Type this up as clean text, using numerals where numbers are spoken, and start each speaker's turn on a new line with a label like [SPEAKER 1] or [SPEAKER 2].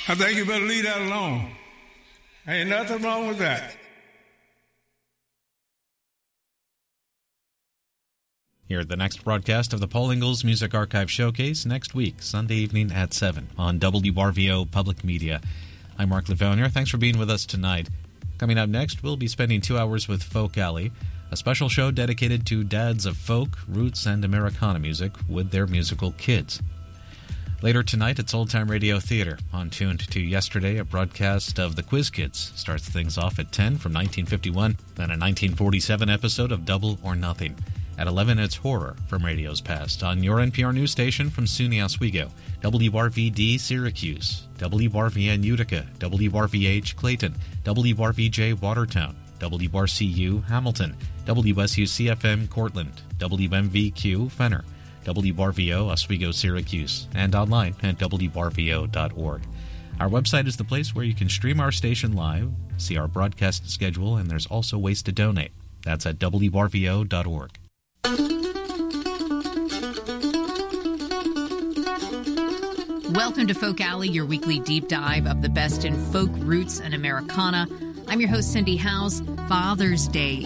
[SPEAKER 1] I think you better leave that alone. Ain't nothing wrong with that.
[SPEAKER 2] Hear the next broadcast of the Paul Ingalls Music Archive Showcase next week, Sunday evening at 7 on WRVO Public Media. I'm Mark Lavonia. Thanks for being with us tonight. Coming up next, we'll be spending 2 hours with Folk Alley, a special show dedicated to dads of folk, roots, and Americana music with their musical kids. Later tonight, it's Old Time Radio Theater. On Tuned to Yesterday, a broadcast of The Quiz Kids starts things off at 10 from 1951, then a 1947 episode of Double or Nothing. At 11, it's Horror from Radio's Past on your NPR news station from SUNY Oswego, WRVD Syracuse, WRVN Utica, WRVH Clayton, WRVJ Watertown, WRCU Hamilton, WSU-CFM Cortland, WMVQ Fenner, WRVO Oswego Syracuse, and online at WRVO.org. Our website is the place where you can stream our station live, see our broadcast schedule, and there's also ways to donate. That's at WRVO.org.
[SPEAKER 3] Welcome to Folk Alley, your weekly deep dive of the best in folk, roots, and Americana. I'm your host, Cindy Howes. Father's Day